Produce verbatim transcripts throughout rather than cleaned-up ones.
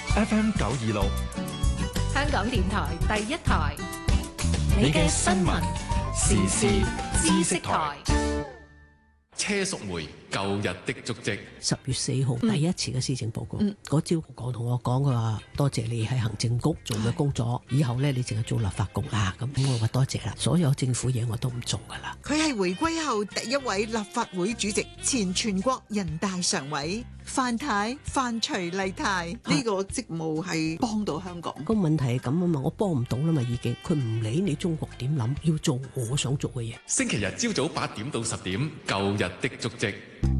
F M 九二六， 香港電台第一台， 你嘅新聞時事知識台。 車淑梅舊日的足跡。 十月四號第一次嘅施政報告，嗰朝講同我講，佢話多謝你喺行政局做嘅工作，以後咧你淨係做立法局啦。咁我話多謝啦，所有政府嘢我都唔做噶啦。 佢係回歸後第一位立法會主席，前全國人大常委范太范徐麗泰。呢、這個職務係幫到香港。 個問題係咁啊嘛，我幫唔到啦嘛，已經佢唔理你中國點諗，要做我想做嘅嘢。 星期日朝早八點到十點，舊日的足跡。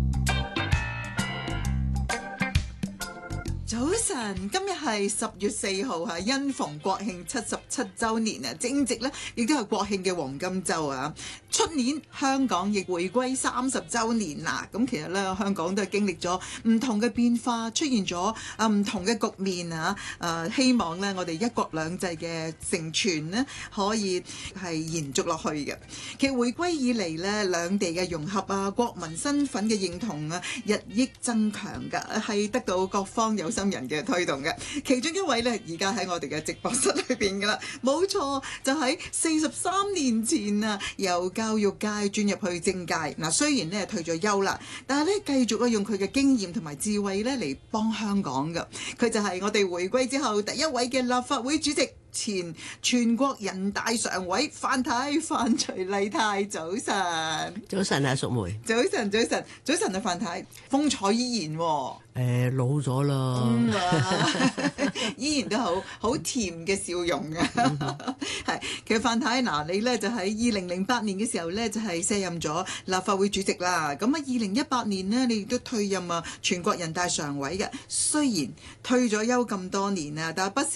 早晨，今日係十月四號嚇，因逢國慶七十七週年啊，正值咧亦都係國慶嘅黃金週啊！出年香港亦回歸三十週年啦，咁其實咧香港都係經歷咗唔同嘅變化，出現咗啊唔同嘅局面啊！誒，希望咧我哋一國兩制嘅承傳咧可以係延續落去嘅。其實回歸以嚟咧，兩地嘅融合啊、國民身份嘅認同啊，日益增強㗎，係得到各方有心人嘅推動嘅。其中一位咧，而家喺我哋嘅直播室裏邊㗎啦，冇錯，就喺四十三年前啊，由教育界轉入去政界。嗱，雖然咧退咗休啦，但係咧繼續啊用佢嘅經驗同埋智慧咧嚟幫香港㗎。佢就係我哋回歸之後第一位嘅立法會主席，前全國人大常委范太范徐麗泰。早晨， 早晨啊，淑梅。 早晨，早晨，早晨啊，范太，風采依然喎、哦。 誒、呃、老咗啦、 嗯啊，依然都好好甜嘅笑容嘅。係，其實范太嗱，你咧就喺二零零八年嘅時候咧就係、是、卸任咗立法會主席啦。咁啊，二零一八年呢，你亦都退任啊全國人大常委嘅。雖然退咗休咁多年啊，但係不時